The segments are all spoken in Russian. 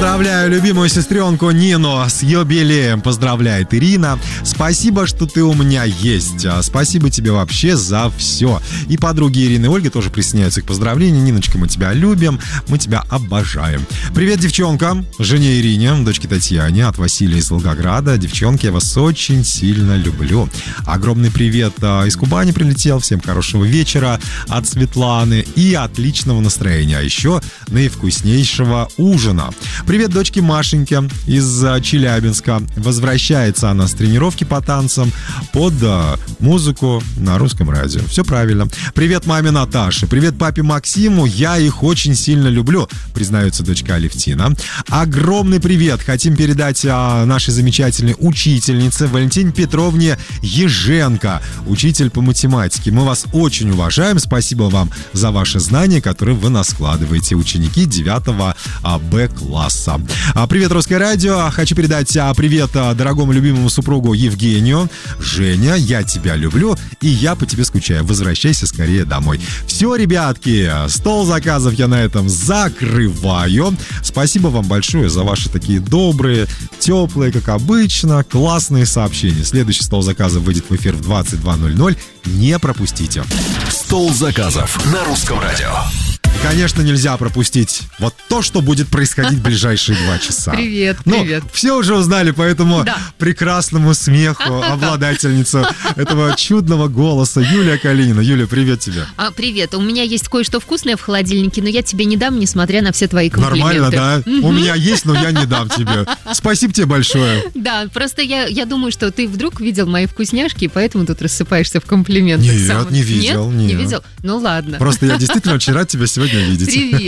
Поздравляю любимую сестренку Нину с юбилеем. Поздравляет Ирина. Спасибо, что ты у меня есть. Спасибо тебе вообще за все. И подруги Ирины и Ольги тоже присоединяются к поздравлениям. Ниночка, мы тебя любим, мы тебя обожаем. Привет, девчонкам, жене Ирине, дочке Татьяне от Василия из Волгограда. Девчонки, я вас очень сильно люблю. Огромный привет из Кубани прилетел. Всем хорошего вечера от Светланы и отличного настроения. А еще наивкуснейшего ужина. Привет дочке Машеньке из Челябинска. Возвращается она с тренировки по танцам под музыку на русском радио. Все правильно. Привет маме Наташе. Привет папе Максиму. Я их очень сильно люблю, признается дочка Алевтина. Огромный привет хотим передать нашей замечательной учительнице Валентине Петровне Еженко, учитель по математике. Мы вас очень уважаем. Спасибо вам за ваши знания, которые вы нас складываете, ученики 9 Б класса. Привет, Русское радио. Хочу передать привет дорогому любимому супругу Евгению. Женя, я тебя люблю, и я по тебе скучаю. Возвращайся скорее домой. Все, ребятки, стол заказов я на этом закрываю. Спасибо вам большое за ваши такие добрые, теплые, как обычно, классные сообщения. Следующий стол заказов выйдет в эфир в 22:00. Не пропустите. Стол заказов на Русском радио. Конечно, нельзя пропустить вот то, что будет происходить в ближайшие 2 часа. Привет, привет. Все уже узнали по этому прекрасному смеху обладательницу этого чудного голоса Юлия Калинина. Юля, привет тебе. Привет. У меня есть кое-что вкусное в холодильнике, но я тебе не дам, несмотря на все твои комплименты. Нормально, да? У меня есть, но я не дам тебе. Спасибо тебе большое. Да, просто я думаю, что ты вдруг видел мои вкусняшки, и поэтому тут рассыпаешься в комплиментах. Нет, не видел. Нет? Не видел? Ну ладно. Просто я действительно очень рад тебя сегодня видеть.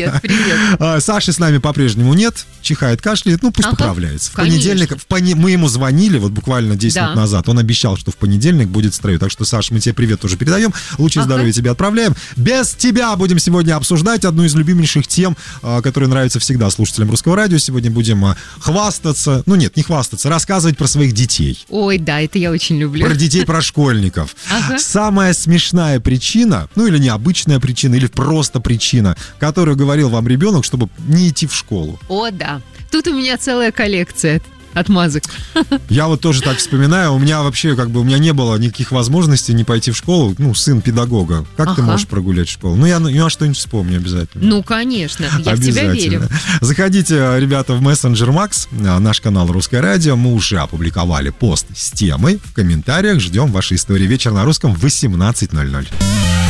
Привет. Саши с нами по-прежнему нет. Чихает, кашляет. Ну, пусть поправляется. В понедельник мы ему звонили, вот буквально 10 минут назад. Он обещал, что в понедельник будет в строю. Так что, Саша, мы тебе привет тоже передаем. Лучшее здоровья тебе отправляем. Без тебя будем сегодня обсуждать одну из любимейших тем, которая нравится всегда слушателям Русского радио. Сегодня будем хвастаться. Ну, нет, не хвастаться. Рассказывать про своих детей. Ой, да, это я очень люблю. Про детей, про школьников. Самая смешная причина, ну, или необычная причина, или просто причина, которую говорил вам ребенок, чтобы не идти в школу. О, да. Тут у меня целая коллекция отмазок. Я вот тоже так вспоминаю. У меня вообще, у меня не было никаких возможностей не пойти в школу. Ну, сын педагога. Как ты можешь прогулять школу? Ну, я что-нибудь вспомню обязательно. Ну, конечно. Я в тебя верю. Заходите, ребята, в Messenger Max, наш канал Русское радио. Мы уже опубликовали пост с темой. В комментариях ждем ваши истории. Вечер на русском в 18:00.